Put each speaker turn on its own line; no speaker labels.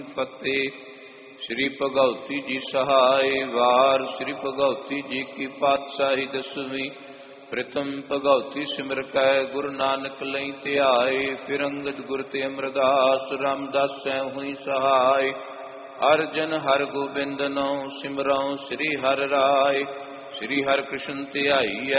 फतेह। श्री भगवती जी सहाय। वार श्री भगवती जी की पातशाही दसवीं। प्रथम भगवती सिमर कै गुरु नानक लई ध्याए। फिर अंगद गुर ते अमरदास रामदास सै हुई सहाय। हर जन हर गोबिंद नौ सिमरौ श्री हर राय। श्री हर कृष्ण ध्याई